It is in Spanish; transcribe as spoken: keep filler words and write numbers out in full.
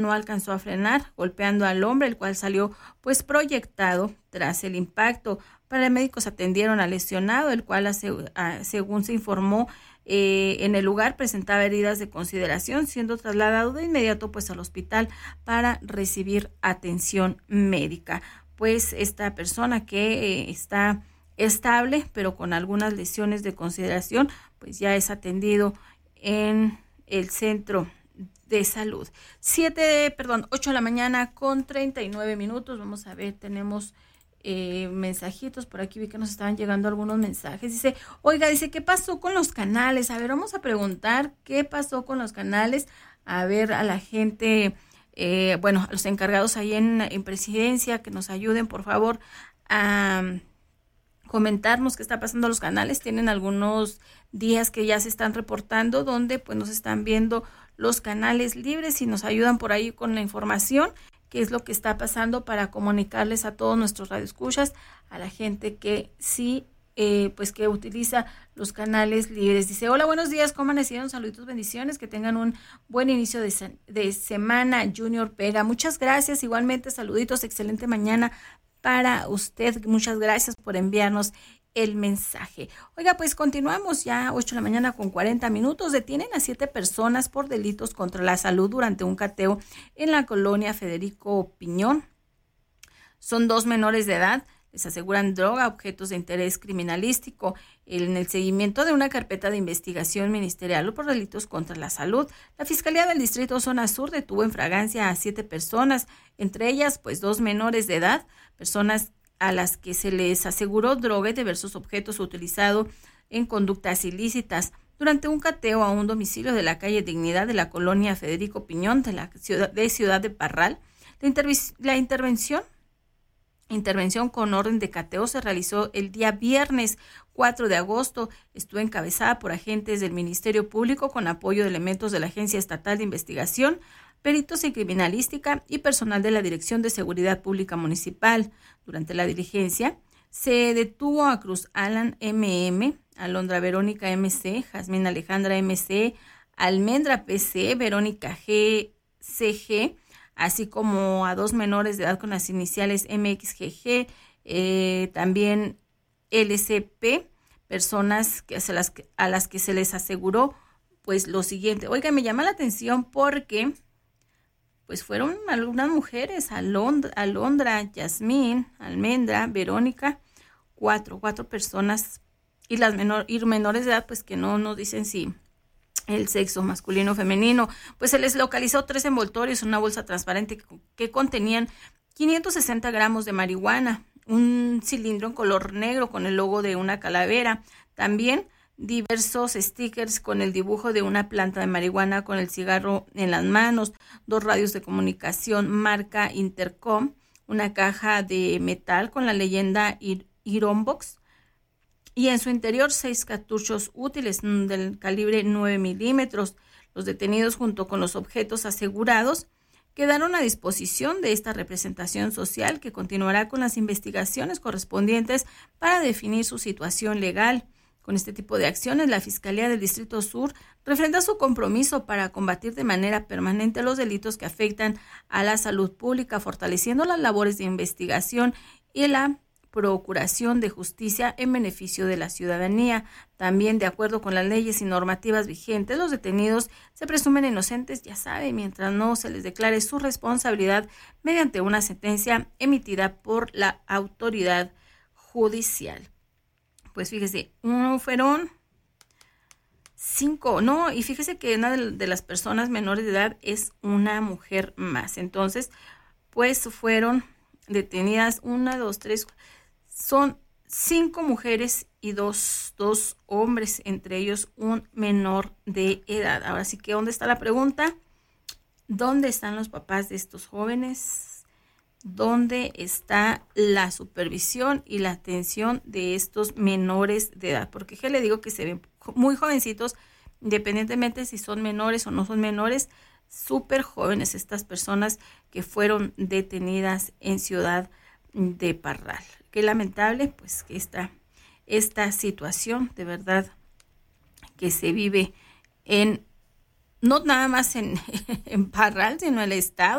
no alcanzó a frenar, golpeando al hombre, el cual salió pues proyectado tras el impacto. Paramédicos atendieron al lesionado, el cual, según se informó, eh, en el lugar presentaba heridas de consideración, siendo trasladado de inmediato pues al hospital para recibir atención médica. Pues esta persona que eh, está estable, pero con algunas lesiones de consideración, pues ya es atendido en el centro de salud. Siete, perdón, ocho de la mañana con treinta y nueve minutos. Vamos a ver, tenemos eh, mensajitos. Por aquí vi que nos estaban llegando algunos mensajes. Dice, oiga, dice, ¿qué pasó con los canales? A ver, vamos a preguntar qué pasó con los canales. A ver, a la gente, eh, bueno, a los encargados ahí en, en Presidencia, que nos ayuden, por favor, a comentarnos qué está pasando a los canales. Tienen algunos días que ya se están reportando donde pues nos están viendo los canales libres y nos ayudan por ahí con la información, qué es lo que está pasando para comunicarles a todos nuestros radioescuchas, a la gente que sí, eh, pues que utiliza los canales libres. Dice, hola, buenos días, ¿cómo amanecieron? Saluditos, bendiciones, que tengan un buen inicio de, se- de semana. Junior Pega, muchas gracias, igualmente saluditos, excelente mañana para usted, muchas gracias por enviarnos el mensaje. Oiga, pues continuamos ya, ocho de la mañana con cuarenta minutos. Detienen a siete personas por delitos contra la salud durante un cateo en la colonia Federico Piñón. Son dos menores de edad, les aseguran droga, objetos de interés criminalístico, en el seguimiento de una carpeta de investigación ministerial por delitos contra la salud. La Fiscalía del Distrito Zona Sur detuvo en fragancia a siete personas, entre ellas pues dos menores de edad, personas a las que se les aseguró droga y diversos objetos utilizados en conductas ilícitas durante un cateo a un domicilio de la calle Dignidad de la colonia Federico Piñón de la ciudad de, ciudad de Parral. La, interv- la intervención Intervención con orden de cateo se realizó el día viernes cuatro de agosto. Estuvo encabezada por agentes del Ministerio Público con apoyo de elementos de la Agencia Estatal de Investigación, peritos en criminalística y personal de la Dirección de Seguridad Pública Municipal. Durante la diligencia se detuvo a Cruz Alan M M, Alondra Verónica M C, Jazmín Alejandra M C, Almendra P C, Verónica G C G, así como a dos menores de edad con las iniciales M X G G, eh, también L C P, personas que a, las, a las que se les aseguró pues lo siguiente. Oiga, me llama la atención porque pues fueron algunas mujeres, Alondra, Alondra Yasmín, Almendra, Verónica, cuatro, cuatro personas, y las menor, y menores de edad pues que no nos dicen si el sexo masculino o femenino. Pues se les localizó tres envoltorios en una bolsa transparente que, que contenían quinientos sesenta gramos de marihuana, un cilindro en color negro con el logo de una calavera, también diversos stickers con el dibujo de una planta de marihuana con el cigarro en las manos, dos radios de comunicación marca Intercom, una caja de metal con la leyenda Ir- Ironbox, y en su interior seis cartuchos útiles del calibre nueve milímetros. Los detenidos, junto con los objetos asegurados, quedaron a disposición de esta representación social, que continuará con las investigaciones correspondientes para definir su situación legal. Con este tipo de acciones, la Fiscalía del Distrito Sur refrenda su compromiso para combatir de manera permanente los delitos que afectan a la salud pública, fortaleciendo las labores de investigación y la procuración de justicia en beneficio de la ciudadanía. También, de acuerdo con las leyes y normativas vigentes, los detenidos se presumen inocentes, ya sabe, mientras no se les declare su responsabilidad mediante una sentencia emitida por la autoridad judicial. Pues fíjese, uno fueron cinco, ¿no? Y fíjese que una de, de las personas menores de edad es una mujer más. Entonces, pues fueron detenidas una, dos, tres, son cinco mujeres y dos, dos hombres, entre ellos un menor de edad. Ahora sí que, ¿dónde está la pregunta? ¿Dónde están los papás de estos jóvenes? ¿Dónde está la supervisión y la atención de estos menores de edad? Porque ya le digo que se ven muy jovencitos, independientemente si son menores o no son menores, súper jóvenes estas personas que fueron detenidas en Ciudad de Parral. Qué lamentable, pues, que esta, esta situación de verdad que se vive en no nada más en, en Parral, sino en el estado.